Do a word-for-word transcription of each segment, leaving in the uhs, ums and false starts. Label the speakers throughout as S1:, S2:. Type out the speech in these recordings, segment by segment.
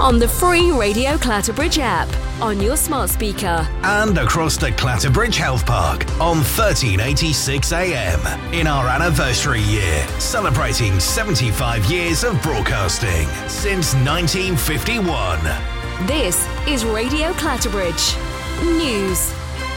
S1: on the free Radio Clatterbridge app, on your smart speaker,
S2: and across the Clatterbridge Health Park on thirteen eighty-six A M in our anniversary year, celebrating seventy-five years of broadcasting since nineteen fifty-one.
S1: This is Radio Clatterbridge News.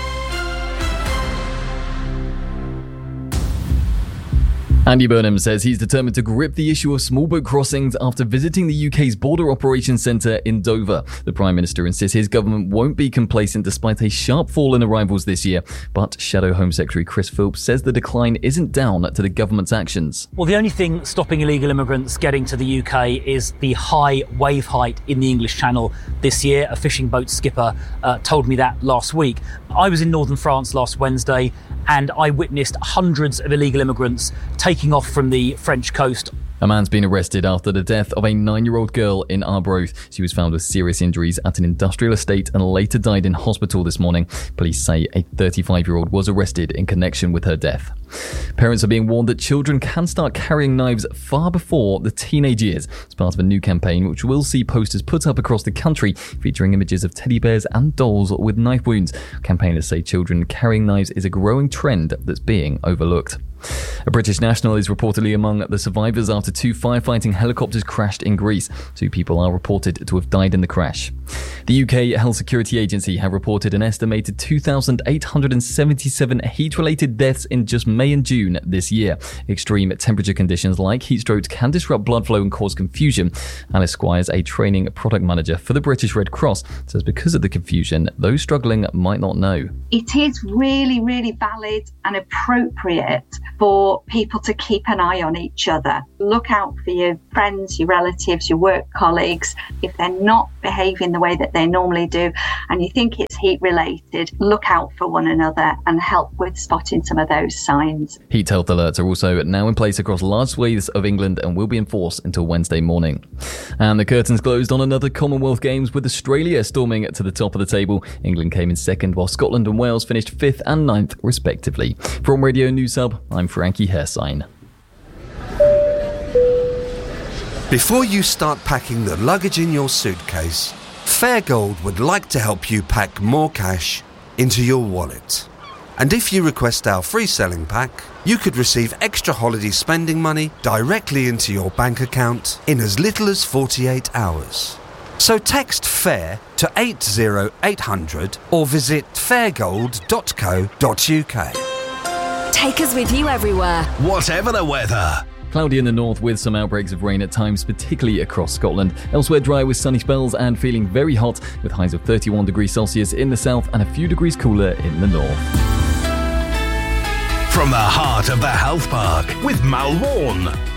S3: Andy Burnham says he's determined to grip the issue of small boat crossings after visiting the U K's Border Operations Centre in Dover. The Prime Minister insists his government won't be complacent despite a sharp fall in arrivals this year. But Shadow Home Secretary Chris Philps says the decline isn't down to the government's actions.
S4: Well, the only thing stopping illegal immigrants getting to the U K is the high wave height in the English Channel this year. A fishing boat skipper uh, told me that last week. I was in northern France last Wednesday and I witnessed hundreds of illegal immigrants taking off from the French coast.
S3: A man's been arrested after the death of a nine-year-old girl in Arbroath. She was found with serious injuries at an industrial estate and later died in hospital this morning. Police say a thirty-five-year-old was arrested in connection with her death. Parents are being warned that children can start carrying knives far before the teenage years. It's part of a new campaign which will see posters put up across the country featuring images of teddy bears and dolls with knife wounds. Campaigners say children carrying knives is a growing trend that's being overlooked. A British national is reportedly among the survivors after two firefighting helicopters crashed in Greece. Two people are reported to have died in the crash. The U K Health Security Agency have reported an estimated two thousand eight hundred seventy-seven heat-related deaths in just May and June this year. Extreme temperature conditions like heat strokes can disrupt blood flow and cause confusion. Alice Squires, a training product manager for the British Red Cross, says because of the confusion, those struggling might not know.
S5: It is really, really valid and appropriate for people to keep an eye on each other. Look out for your friends, your relatives, your work colleagues. If they're not behaving the way that they normally do and you think it's heat related, look out for one another and help with spotting some of those signs.
S3: Heat health alerts are also now in place across large swathes of England and will be enforced until Wednesday morning. And the curtains closed on another Commonwealth Games with Australia storming to the top of the table. England came in second while Scotland and Wales finished fifth and ninth respectively. From Radio News Hub, I'm Frankie Hersign.
S6: Before you start packing the luggage in your suitcase, Fairgold would like to help you pack more cash into your wallet. And if you request our free selling pack, you could receive extra holiday spending money directly into your bank account in as little as forty-eight hours. So text FAIR to eight zero eight hundred or visit fairgold dot co dot uk.
S1: Take us with you everywhere,
S2: whatever the weather.
S3: Cloudy in the north with some outbreaks of rain at times, particularly across Scotland. Elsewhere dry with sunny spells and feeling very hot with highs of thirty-one degrees Celsius in the south and a few degrees cooler in the north.
S2: From the heart of the health park with Mal Warne.